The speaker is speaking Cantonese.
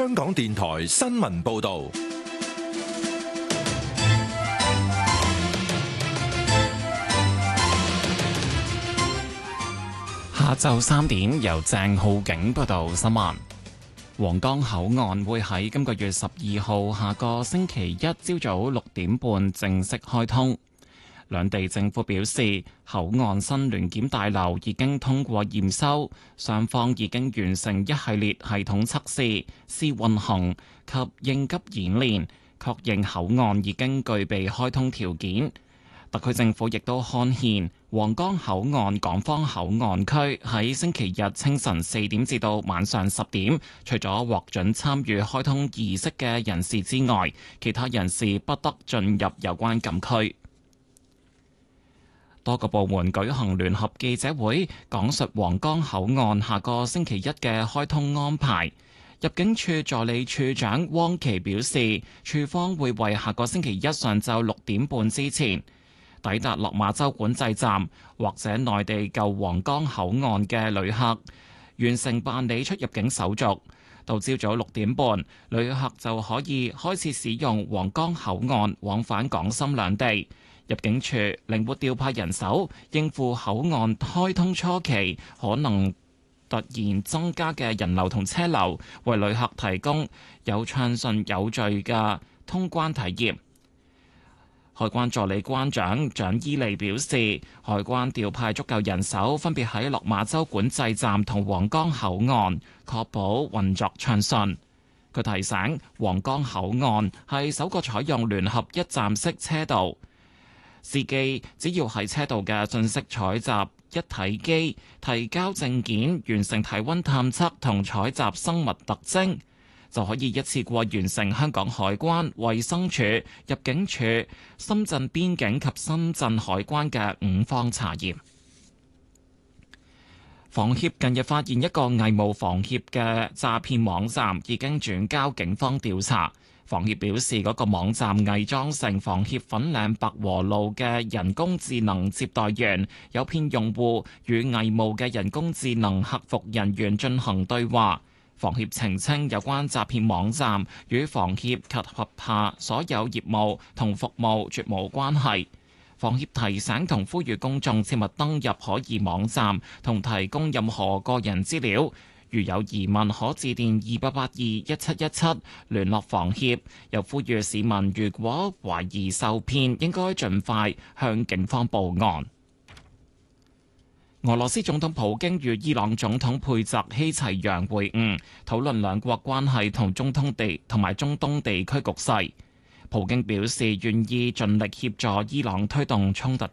香港電台新聞報道。 下晝3點，由鄭浩景報道新聞。皇崗口岸會喺今個月12號下個星期一朝早6點半正式開通。兩地政府表示，口岸新聯檢大樓已經通過驗收，雙方已經完成一系列系統測試、試運行及應急演練，確認口岸已經具備開通條件。特區政府亦都刊憲，皇崗口岸港方口岸區喺星期日清晨4點至到晚上10點，除咗獲准參與開通儀式嘅人士之外，其他人士不得進入有關禁區。多個部門舉行聯合記者會，講述皇崗口岸下個星期一嘅開通安排。入境處助理處長汪琪表示，處方會為下個星期一上晝6點半之前抵達落馬洲管制站或者內地舊皇崗口岸嘅旅客，完成辦理出入境手續。到朝早6點半，旅客就可以開始使用皇崗口岸往返港深兩地。入境處靈活調派人手，應付口岸開通初期可能突然增加嘅人流同車流，為旅客提供有暢順有序嘅通關體驗。海關助理關長蔣伊利表示，海關調派足夠人手，分別喺落馬洲管制站同皇崗口岸，確保運作暢順。佢提醒，皇崗口岸係首個採用聯合一站式車道，司機只要喺車道嘅信息採集一體機提交證件，完成體溫探測同採集生物特徵，就可以一次過完成香港海關、衛生署、入境處、深圳邊境及深圳海關嘅5方查驗。房協近日發現一個偽冒房協嘅詐騙網站，已經轉交警方調查。房協表示，嗰個網站偽裝成房協粉嶺百和路嘅人工智能接待員，誘騙用戶與偽冒嘅人工智能客服人員進行對話。房協澄清，有關詐騙網站與房協及轄下所有業務同服務絕無關係。房協提醒同呼籲公眾切勿登入可疑網站同提供任何個人資料。如有疑問，可致電28821717聯絡房協。又呼籲市民如果懷疑受騙，應該盡快向警方報案。俄羅斯總統普京與伊朗總統佩澤希齊揚會晤，討論兩國關係同中東地區局勢。普京表示願意盡力協助伊朗推動衝突